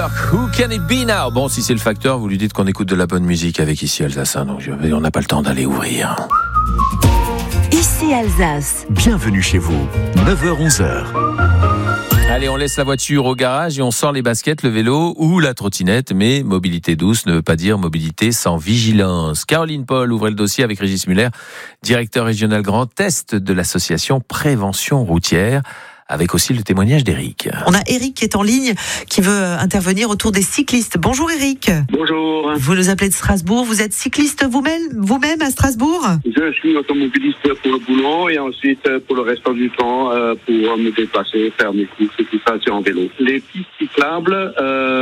Who can it be now? Bon, si c'est le facteur, vous lui dites qu'on écoute de la bonne musique avec Ici Alsace, donc on n'a pas le temps d'aller ouvrir. Ici Alsace. Bienvenue chez vous, 9h-11h. Allez, on laisse la voiture au garage et on sort les baskets, le vélo ou la trottinette. Mais mobilité douce ne veut pas dire mobilité sans vigilance. Caroline Paul ouvrait le dossier avec Régis Muller, directeur régional Grand Est de l'association Prévention Routière, avec aussi le témoignage d'Éric. On a Éric qui est en ligne, qui veut intervenir autour des cyclistes. Bonjour Éric. Bonjour. Vous nous appelez de Strasbourg. Vous êtes cycliste vous-même à Strasbourg? Je suis automobiliste pour le boulot et ensuite pour le restant du temps pour me déplacer, faire mes courses et tout ça, c'est en vélo. Les pistes cyclables,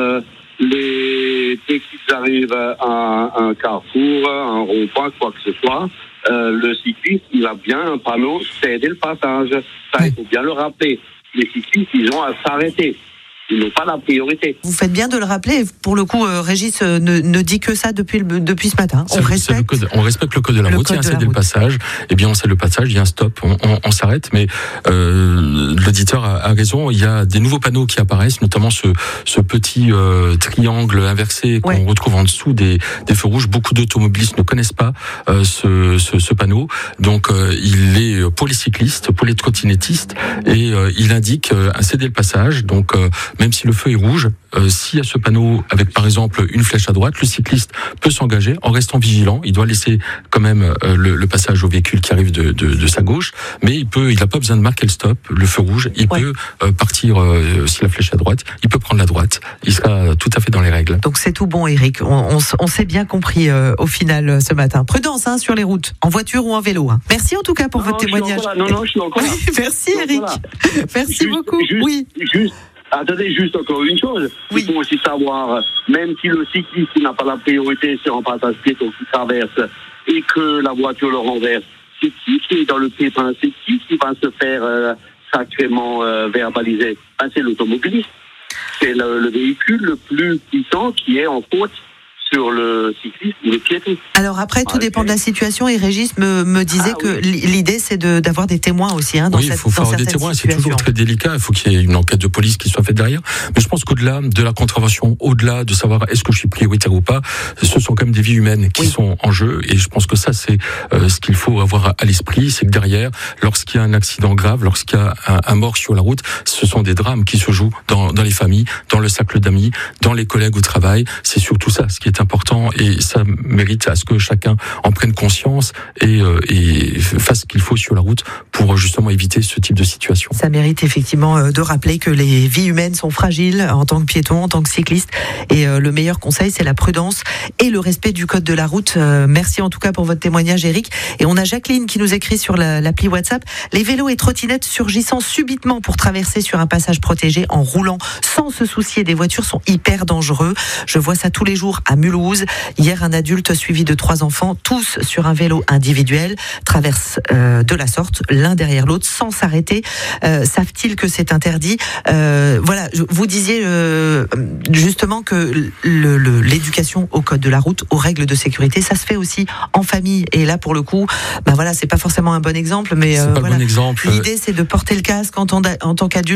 dès qu'ils arrivent à un carrefour, un rond-point, quoi que ce soit, le cycliste, il a bien un panneau céder le passage. Ça, il faut bien le rappeler. Les cyclistes, ils ont à s'arrêter. Ils n'ont pas la priorité. Vous faites bien de le rappeler. Pour le coup, Régis ne dit que ça depuis ce matin. On respecte le code de la route. Il y a un céder le passage. Eh bien, on cède le passage. Il y a un stop. On s'arrête. Mais l'auditeur a raison. Il y a des nouveaux panneaux qui apparaissent, notamment ce petit triangle inversé qu'on retrouve en dessous des feux rouges. Beaucoup d'automobilistes ne connaissent pas ce panneau. Donc, il est pour les cyclistes, pour les trottinettistes, et il indique un céder le passage. Donc, même si le feu est rouge, s'il y a ce panneau avec par exemple une flèche à droite, le cycliste peut s'engager en restant vigilant. Il doit laisser quand même le passage au véhicule qui arrive de sa gauche, mais il n'a pas besoin de marquer le stop, le feu rouge. Il peut partir, si la flèche est à droite, il peut prendre la droite. Il sera tout à fait dans les règles. Donc c'est tout bon, Éric. On s'est bien compris au final ce matin. Prudence sur les routes, en voiture ou en vélo. Merci en tout cas pour votre témoignage. Non, je suis encore là. Merci Éric. Merci beaucoup. Attendez, juste encore une chose. Il faut aussi savoir, même si le cycliste n'a pas la priorité sur un passage piéton qui traverse et que la voiture le renverse, c'est qui est dans le piéton? C'est qui va se faire sacrément verbaliser? C'est l'automobiliste. C'est le véhicule le plus puissant qui est en faute sur le cycliste ou le piéton. Alors après, tout dépend de la situation, et Régis me disait que l'idée c'est d'avoir des témoins aussi dans il faut avoir des témoins, c'est toujours très délicat, il faut qu'il y ait une enquête de police qui soit faite derrière, mais je pense qu'au-delà de la contravention, au-delà de savoir est-ce que je suis prioritaire ou pas, ce sont quand même des vies humaines qui sont en jeu, et je pense que ça c'est ce qu'il faut avoir à l'esprit, c'est que derrière, lorsqu'il y a un accident grave, lorsqu'il y a un mort sur la route, ce sont des drames qui se jouent dans les familles, dans le cercle d'amis, dans les collègues au travail. C'est surtout ça ce qui est important, et ça mérite à ce que chacun en prenne conscience et fasse ce qu'il faut sur la route pour justement éviter ce type de situation. Ça mérite effectivement de rappeler que les vies humaines sont fragiles en tant que piéton, en tant que cycliste, et le meilleur conseil c'est la prudence et le respect du code de la route. Merci en tout cas pour votre témoignage, Éric. Et on a Jacqueline qui nous écrit sur l'appli WhatsApp: les vélos et trottinettes surgissant subitement pour traverser sur un passage protégé en roulant sans se soucier des voitures sont hyper dangereux. Je vois ça tous les jours à Mulhouse. Hier, un adulte suivi de 3 enfants, tous sur un vélo individuel, traversent de la sorte, l'un derrière l'autre, sans s'arrêter. Savent-ils que c'est interdit? Vous disiez justement que l'éducation au code de la route, aux règles de sécurité, ça se fait aussi en famille. Et là, pour le coup, c'est pas forcément un bon exemple, mais c'est pas le bon exemple. L'idée, c'est de porter le casque en tant qu'adulte.